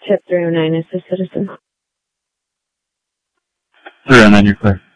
Tip 309 is the citizen. 309, you're clear.